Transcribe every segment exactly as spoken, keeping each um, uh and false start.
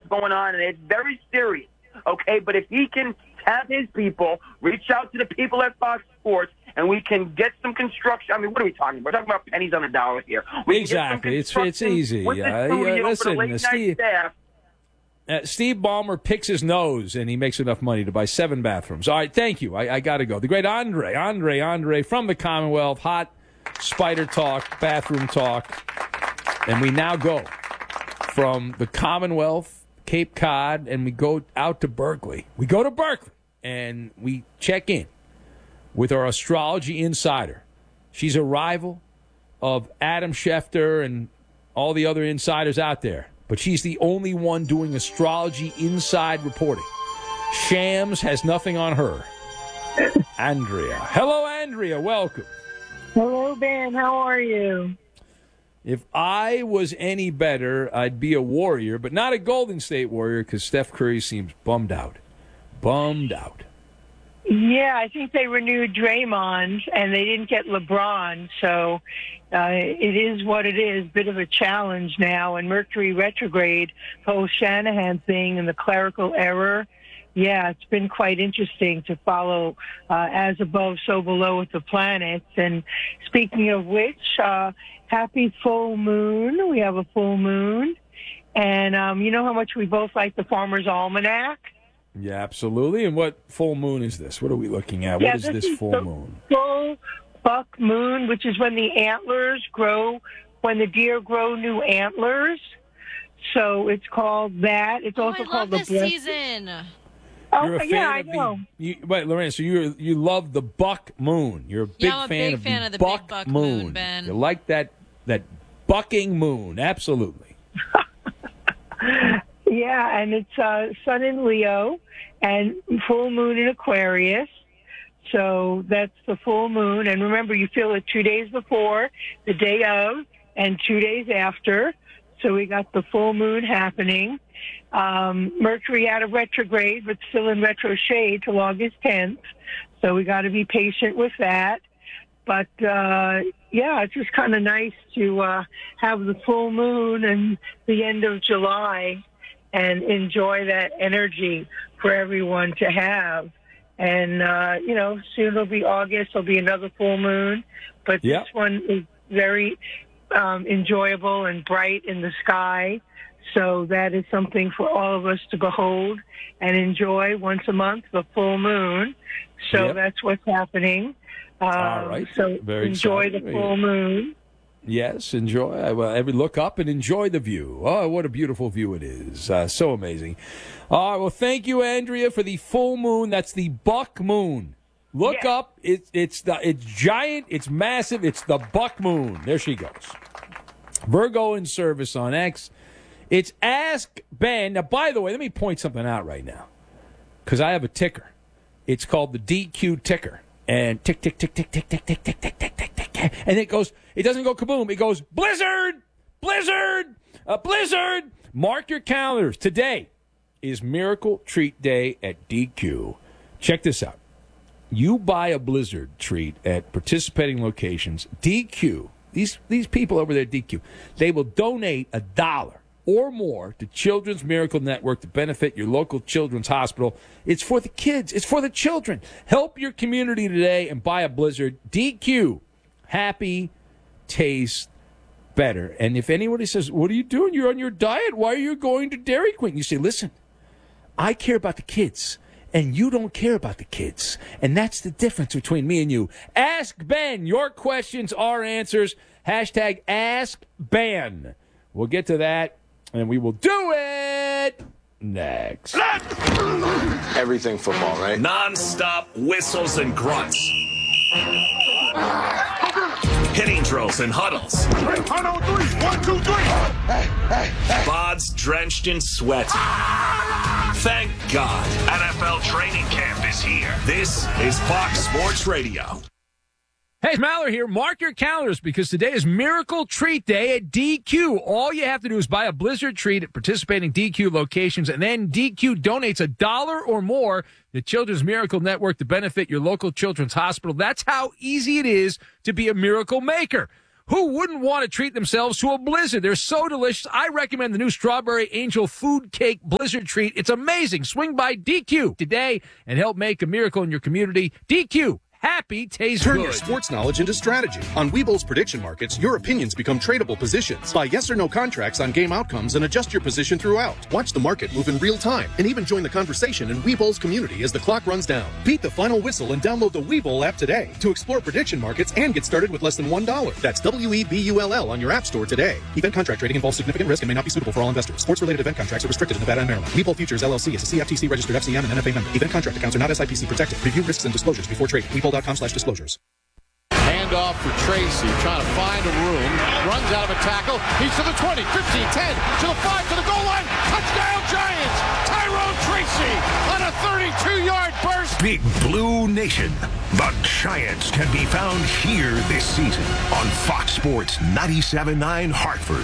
going on, and it's very serious, okay? But if he can have his people reach out to the people at Fox Sports, and we can get some construction. I mean, what are we talking about? We're talking about pennies on the dollar here. We exactly. It's it's easy. Uh, yeah, listen, Steve, uh, Steve Ballmer picks his nose, and he makes enough money to buy seven bathrooms. All right, thank you. I, I got to go. The great Andre, Andre, Andre from the Commonwealth, hot spider talk, bathroom talk. And we now go from the Commonwealth, Cape Cod, and we go out to Berkeley. We go to Berkeley, and we check in with our astrology insider. She's a rival of Adam Schefter and all the other insiders out there, but she's the only one doing astrology inside reporting. Shams has nothing on her. Andrea. Hello, Andrea. Welcome. Hello, Ben. How are you? If I was any better, I'd be a Warrior, but not a Golden State Warrior because Steph Curry seems bummed out. Bummed out. Yeah, I think they renewed Draymond, and they didn't get LeBron, so uh, it is what it is. Bit of a challenge now, and Mercury retrograde, the whole Shanahan thing and the clerical error. Yeah, it's been quite interesting to follow uh, as above, so below with the planets. And speaking of which, uh, happy full moon. We have a full moon. And um, you know how much we both like the Farmer's Almanac? Yeah, absolutely. And what full moon is this? What are we looking at? Yeah, what is this, this is full moon? Full buck moon, which is when the antlers grow, when the deer grow new antlers. So it's called that. It's oh, also I called love the this bless- season. Oh, You're a fan yeah, I of know. The, you, wait, Lorraine, so you you love the buck moon. You're a big Yeah, I'm a fan big of fan the, of the buck, big buck moon. moon, Ben. You like that that bucking moon, absolutely. Yeah, and it's uh, sun in Leo and full moon in Aquarius. So that's the full moon. And remember, you feel it two days before, the day of, and two days after. So we got the full moon happening. Um, Mercury out of retrograde, but still in retro shade till August tenth. So we got to be patient with that. But, uh, yeah, it's just kind of nice to uh, have the full moon and the end of July and enjoy that energy for everyone to have. And, uh, you know, soon it'll be August. There'll be another full moon. But yep. This one is very um, enjoyable and bright in the sky. So that is something for all of us to behold and enjoy once a month, the full moon. So yep. That's what's happening. Um, all right. So Very enjoy exciting. the full moon. Yes, enjoy. Well, every look up and enjoy the view. Oh, what a beautiful view it is. Uh, so amazing. All right, well, thank you, Andrea, for the full moon. That's the buck moon. Look yes. up. It's it's the it's giant. It's massive. It's the buck moon. There she goes. Virgo in service on X. It's Ask Ben. Now, by the way, let me point something out right now because I have a ticker. It's called the D Q ticker. And tick, tick, tick, tick, tick, tick, tick, tick, tick, tick, tick, tick. And it goes, it doesn't go kaboom. It goes blizzard, blizzard, a blizzard. Mark your calendars. Today is Miracle Treat Day at D Q. Check this out. You buy a blizzard treat at participating locations. D Q, these, these people over there at D Q, they will donate a dollar or more to Children's Miracle Network to benefit your local children's hospital. It's for the kids. It's for the children. Help your community today and buy a blizzard. D Q. Happy tastes better. And if anybody says, what are you doing? You're on your diet. Why are you going to Dairy Queen? You say, listen, I care about the kids, and you don't care about the kids. And that's the difference between me and you. Ask Ben. Your questions, our answers. Hashtag Ask Ben. We'll get to that. And we will do it next. Everything football, right? Non-stop whistles and grunts. Hitting drills and huddles. One, oh, three. One, two, three. Hey, hey, hey. Bods drenched in sweat. Thank God. N F L training camp is here. This is Fox Sports Radio. Hey, it's Maller here. Mark your calendars because today is Miracle Treat Day at D Q. All you have to do is buy a blizzard treat at participating D Q locations, and then D Q donates a dollar or more to Children's Miracle Network to benefit your local children's hospital. That's how easy it is to be a miracle maker. Who wouldn't want to treat themselves to a Blizzard? They're so delicious. I recommend the new Strawberry Angel Food Cake Blizzard Treat. It's amazing. Swing by D Q today and help make a miracle in your community. D Q. Happy tastes Turn good. your sports knowledge into strategy. On Webull's prediction markets, your opinions become tradable positions. Buy yes or no contracts on game outcomes and adjust your position throughout. Watch the market move in real time and even join the conversation in Webull's community as the clock runs down. Beat the final whistle and download the Webull app today to explore prediction markets and get started with less than one dollar. That's W E B U L L on your app store today. Event contract trading involves significant risk and may not be suitable for all investors. Sports-related event contracts are restricted in Nevada and Maryland. Webull Futures L L C is a C F T C registered F C M and N F A member. Event contract accounts are not S I P C protected. Review risks and disclosures before trading. Webull dot com slash disclosures. Handoff for Tracy, trying to find a room, runs out of a tackle, he's to the twenty, fifteen, ten, to the five, to the goal line, touchdown Giants, Tyrone Tracy on a thirty-two-yard burst. Big Blue Nation, the Giants can be found here this season on Fox Sports ninety-seven point nine Hartford.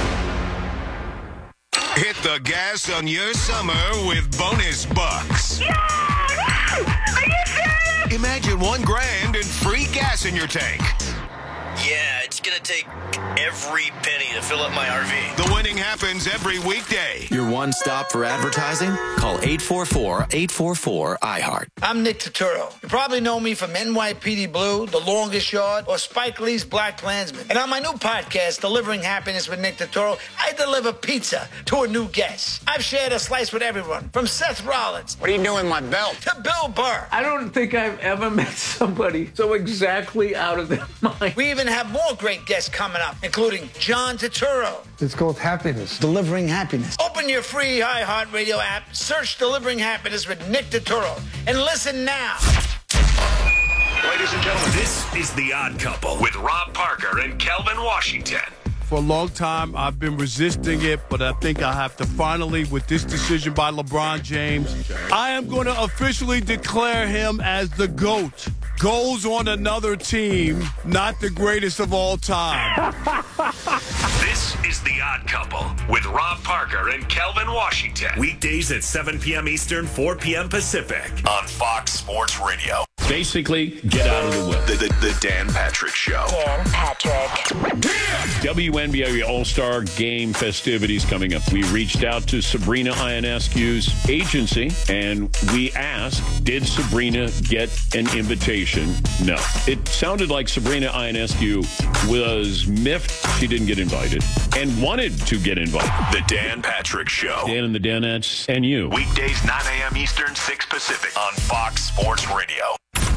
Hit the gas on your summer with bonus bucks. Yeah! Are you serious? Imagine one grand and free gas in your tank. Yeah, it's going to take every penny to fill up my R V. The winning happens every weekday. Your one stop for advertising? Call eight four four, eight four four, I heart. I'm Nick Turturro. You probably know me from N Y P D Blue, The Longest Yard, or Spike Lee's Black Klansman. And on my new podcast, Delivering Happiness with Nick Turturro, I deliver pizza to a new guest. I've shared a slice with everyone, from Seth Rollins. What are you doing with my belt? To Bill Burr. I don't think I've ever met somebody so exactly out of their mind. We even have more great guests coming up, including John Turturro. It's called Happiness. Delivering Happiness. Open your free iHeartRadio app, search Delivering Happiness with Nick Turturro, and listen now. Ladies and gentlemen, this is The Odd Couple with Rob Parker and Kelvin Washington. For a long time, I've been resisting it, but I think I have to finally, with this decision by LeBron James, I am going to officially declare him as the GOAT. Goes on another team, not the greatest of all time. This is The Odd Couple with Rob Parker and Kelvin Washington. Weekdays at seven p.m. Eastern, four p.m. Pacific on Fox Sports Radio. Basically, get out of the way. The, the, the Dan Patrick Show. Dan Patrick. W N B A All-Star Game festivities coming up. We reached out to Sabrina Ionescu's agency, and we asked, did Sabrina get an invitation? No. It sounded like Sabrina Ionescu was miffed she didn't get invited and wanted to get invited. The Dan Patrick Show. Dan and the Danettes and you. Weekdays, nine a.m. Eastern, six Pacific on Fox Sports Radio.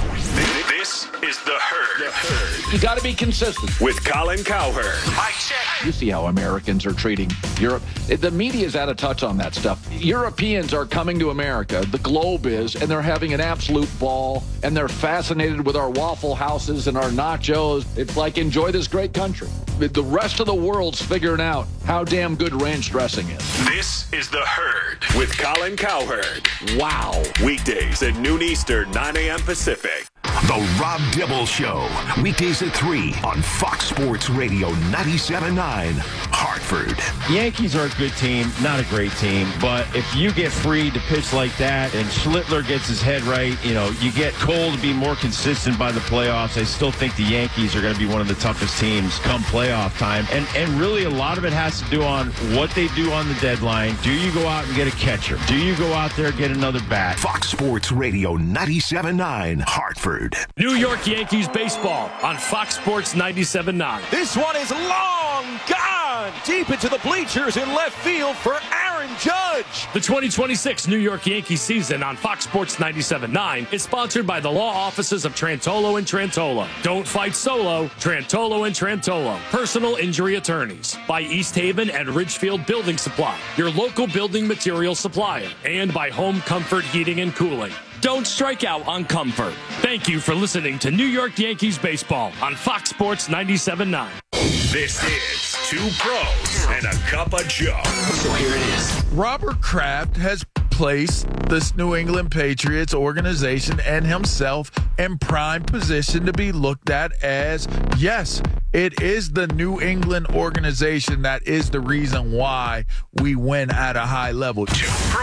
This is The Herd. The Herd. You got to be consistent. With Colin Cowherd. Mike check. You see how Americans are treating Europe. The media's out of touch on that stuff. Europeans are coming to America, the globe is, and they're having an absolute ball, and they're fascinated with our Waffle Houses and our nachos. It's like, enjoy this great country. The rest of the world's figuring out how damn good ranch dressing is. This is The Herd with Colin Cowherd. Wow. Weekdays at noon Eastern, nine a.m. Pacific. The Rob Dibble Show. Weekdays at three on Fox Sports Radio ninety-seven point nine, Hartford. Yankees are a good team, not a great team, but if you get free to pitch like that and Schlittler gets his head right, you know, you get Cole to be more consistent by the playoffs. I still think the Yankees are going to be one of the toughest teams come playoff time. And, and really a lot of it has to do on what they do on the deadline. Do you go out and get a catcher? Do you go out there and get another bat? Fox Sports Radio ninety-seven point nine, Hartford. New York Yankees baseball on Fox Sports ninety-seven point nine. This one is long gone deep into the bleachers in left field for Aaron Judge. The twenty twenty-six New York Yankees season on Fox Sports ninety-seven point nine is sponsored by the law offices of Trantolo and Trantolo. Don't fight solo. Trantolo and Trantolo. Personal injury attorneys. By East Haven and Ridgefield Building Supply, your local building material supplier. And by Home Comfort Heating and Cooling. Don't strike out on comfort. Thank you for listening to New York Yankees baseball on Fox Sports ninety-seven point nine. This is Two Pros and a Cup of Joe. So here it is. Robert Kraft has placed this New England Patriots organization and himself in prime position to be looked at as, yes, it is the New England organization that is the reason why we win at a high level. Two Pros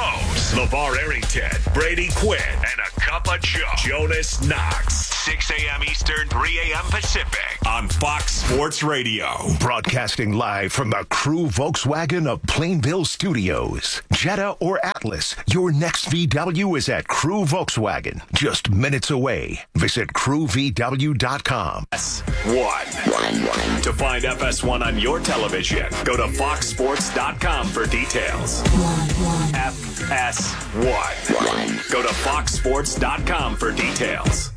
LeVar Arrington, Brady Quinn, and a cup of Joe. Jonas Knox. six a.m. Eastern, three a.m. Pacific on Fox Sports Radio. Broadcasting live from the Crew Volkswagen of Plainville Studios. Jetta or Atlas, your next V W is at Crew Volkswagen. Just minutes away. Visit crew v w dot com. F S one. To find F S one on your television, go to fox sports dot com for details. F S one. Go to fox sports dot com for details.